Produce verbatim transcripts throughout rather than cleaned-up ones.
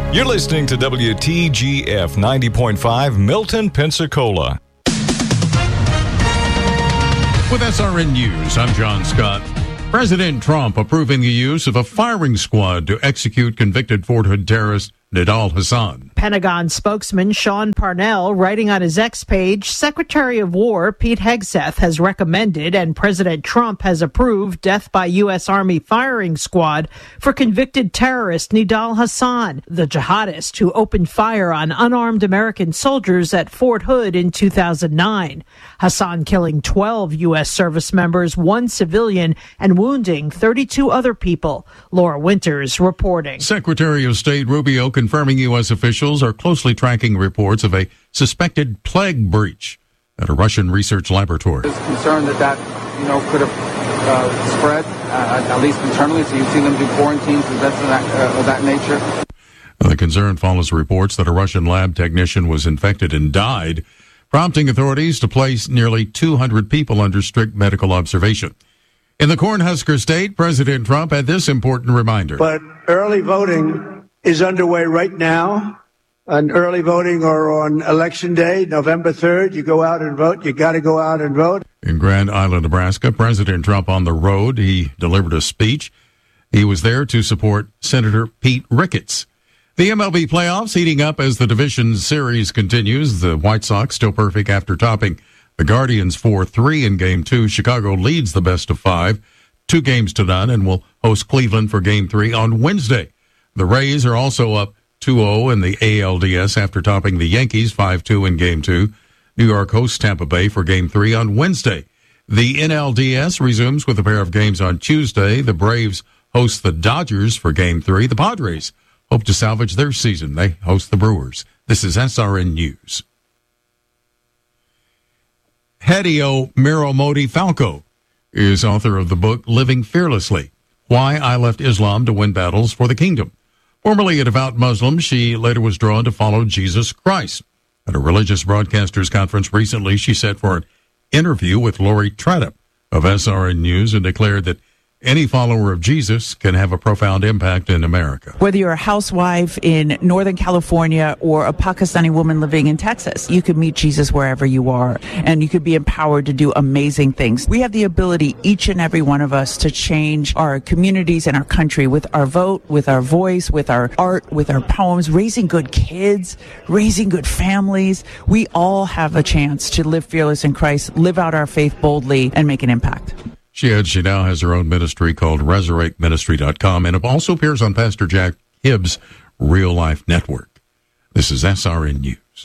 You're listening to W T G F ninety point five, Milton, Pensacola. With S R N News, I'm John Scott. President Trump approving the use of a firing squad to execute convicted Fort Hood terrorist Nidal Hasan. Pentagon spokesman Sean Parnell writing on his X page, Secretary of War Pete Hegseth has recommended and President Trump has approved death by U S. Army firing squad for convicted terrorist Nidal Hasan, the jihadist who opened fire on unarmed American soldiers at Fort Hood in two thousand nine. Hasan killing twelve U S service members, one civilian, and wounding thirty-two other people. Laura Winters reporting. Secretary of State Rubio confirming U S officials are closely tracking reports of a suspected plague breach at a Russian research laboratory. There's concern that that, you know, could have uh, spread, uh, at least internally, so you've seen them do quarantines and things of that, uh, of that nature. The concern follows reports that a Russian lab technician was infected and died, prompting authorities to place nearly two hundred people under strict medical observation. In the Cornhusker State, President Trump had this important reminder. But early voting is underway right now. On early voting or on Election Day, November third, you go out and vote. You got to go out and vote. In Grand Island, Nebraska, President Trump on the road. He delivered a speech. He was there to support Senator Pete Ricketts. The M L B playoffs heating up as the division series continues. The White Sox still perfect after topping the Guardians four three in Game two. Chicago leads the best of five, two games to none, and will host Cleveland for Game three on Wednesday. The Rays are also up two oh in the A L D S after topping the Yankees five two in Game two. New York hosts Tampa Bay for Game three on Wednesday. The N L D S resumes with a pair of games on Tuesday. The Braves host the Dodgers for Game three. The Padres hope to salvage their season. They host the Brewers. This is S R N News. Hideo Miramoti Falco is author of the book Living Fearlessly, Why I Left Islam to Win Battles for the Kingdom. Formerly a devout Muslim, she later was drawn to follow Jesus Christ. At a religious broadcasters conference recently, she sat for an interview with Lori Tradup of S R N News and declared that any follower of Jesus can have a profound impact in America. Whether you're a housewife in Northern California or a Pakistani woman living in Texas, you could meet Jesus wherever you are, and you could be empowered to do amazing things. We have the ability, each and every one of us, to change our communities and our country with our vote, with our voice, with our art, with our poems, raising good kids, raising good families. We all have a chance to live fearless in Christ, live out our faith boldly, and make an impact. She adds she now has her own ministry called resurrect ministry dot com, and it also appears on Pastor Jack Hibbs' Real Life Network. This is S R N News.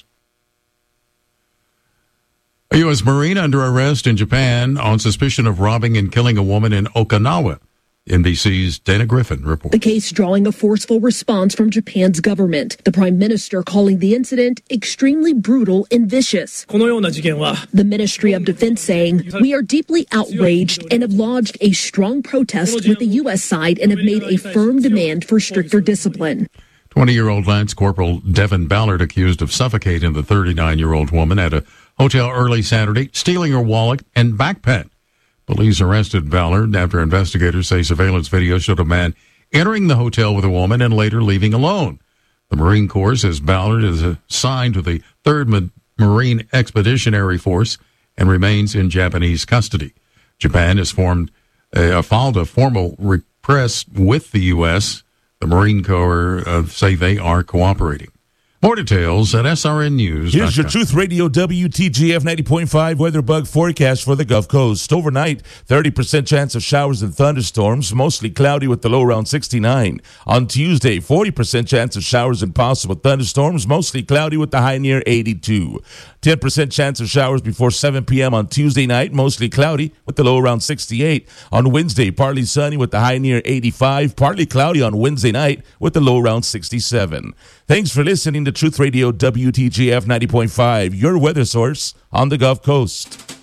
A U S Marine under arrest in Japan on suspicion of robbing and killing a woman in Okinawa. N B C's Dana Griffin reports. The case drawing a forceful response from Japan's government. The prime minister calling the incident extremely brutal and vicious. The Ministry of Defense saying, we are deeply outraged and have lodged a strong protest with the U S side and have made a firm demand for stricter discipline. twenty-year-old Lance Corporal Devin Ballard accused of suffocating the thirty-nine-year-old woman at a hotel early Saturday, stealing her wallet and backpack. Police arrested Ballard after investigators say surveillance video showed a man entering the hotel with a woman and later leaving alone. The Marine Corps says Ballard is assigned to the third Marine Expeditionary Force and remains in Japanese custody. Japan has formed uh, filed a formal request with the U S. The Marine Corps uh, say they are cooperating. More details at S R N News. Here's your Truth Radio W T G F ninety point five weather bug forecast for the Gulf Coast. Overnight, thirty percent chance of showers and thunderstorms, mostly cloudy with the low around sixty-nine. On Tuesday, forty percent chance of showers and possible thunderstorms, mostly cloudy with the high near eighty-two. ten percent chance of showers before seven p.m. on Tuesday night, mostly cloudy with the low around sixty-eight. On Wednesday, partly sunny with the high near eighty-five, partly cloudy on Wednesday night with the low around sixty-seven. Thanks for listening to Truth Radio W T G F ninety point five, your weather source on the Gulf Coast.